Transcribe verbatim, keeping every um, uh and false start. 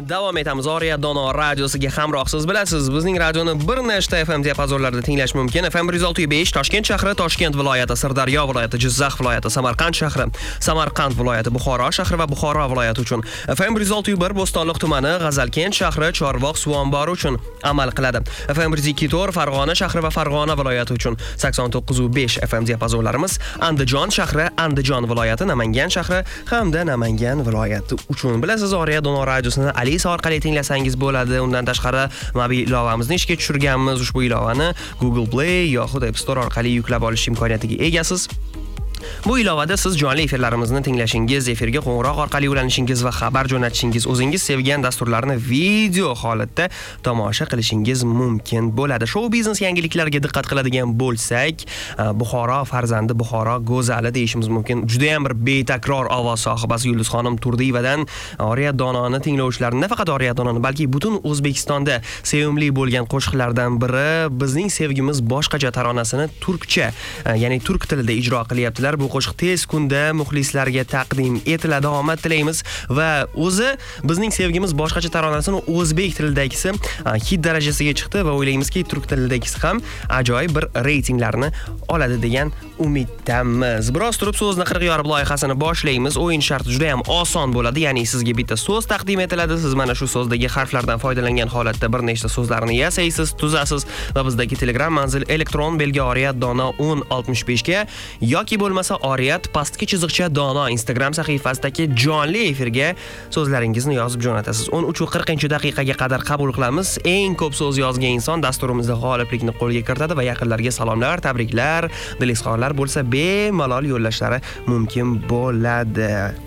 Davom etamiz. Oriya Dono radiosiga hamrohsiz. Bilasiz, bizning radioni bir nechta F M diapazonlarida tinglash mumkin. F M bir yuz olti nuqta besh Toshkent shahri, Toshkent viloyati, Sirdaryo viloyati, Jizzax viloyati, Samarqand shahri, Samarqand viloyati, Buxoro shahri va Buxoro viloyati uchun. F M bir yuz olti nuqta bir Bo'stonliq tumani, G'azalkent shahri, Chorvoq suv ombori uchun amal qiladi. F M bir yuz ikki nuqta to'rt Farg'ona shahri va Farg'ona viloyati uchun. sakson to'qqiz nuqta besh F M diapazonlarimiz Andijon shahri, Andijon viloyati, Namangan shahri hamda Namangan viloyati uchun. Bilasiz, Oriya Dono radiosini Alisa orqali tinglasangiz bo'ladi. Undan tashqari mobil ilovamizni ishga tushirganmiz. Ushbu ilovani Google Play yoxud App Store orqali yuklab olish imkoniyatiga egasiz. Bu ilovada siz jonli efirlarimizni tinglashingiz, efirga qo'ng'iroq orqali ulanishingiz va xabar jo'natishingiz, o'zingiz sevgan dasturlarni video holatda tomosha qilishingiz mumkin bo'ladi. Show biznes yangiliklariga diqqat qiladigan bo'lsak, Buxoro farzandi, Buxoro go'zali deyishimiz mumkin. Juda ham bir betakror ovoz sohibasi Yulduzxonim Turdiyevadan Oriya Dononi tinglovchilarni, nafaqat Oriya Dononi, balki butun O'zbekistonda sevimli bo'lgan qo'shiqlardan biri Bizning sevgimiz boshqacha taronasini turkcha, ya'ni turk tilida ijro qilyaptilar. Bu qo'shiq tez kunda muxlislarga taqdim etiladi. Omad tilaymiz va o'zi Bizning sevgimiz boshqacha taronasini o'zbek tilidagisi hit darajasiga chiqdi va o'ylaymizki, turk tilidagisi ham ajoyib bir reytinglarni oladi degan umiddamiz. Biroz turib so'zni qirq yorib loyihasini boshlaymiz. O'yin sharti juda ham oson bo'ladi. Ya'ni sizga bitta so'z taqdim etiladi. Siz mana shu so'zdagi harflardan foydalangan holatda bir nechta so'zlarni yasaysiz, tuzasiz va bizdagi Telegram manzil elektron belgi Oriya Dono o'n oltmish besh ga yoki bo'lmasa Oriyat pastki chiziqcha Dono Instagram sahifasidagi jonli efirga so'zlaringizni yozib jo'natasiz. o'n uch va qirq daqiqaga qadar qabul qilamiz. Eng ko'p so'z yozgan inson dasturimizda g'oliblikni qo'lga kiritadi va yaqinlarga salomlar, tabriklar, dilizxonlar bo'lsa bemalol yo'llashlari mumkin bo'ladi.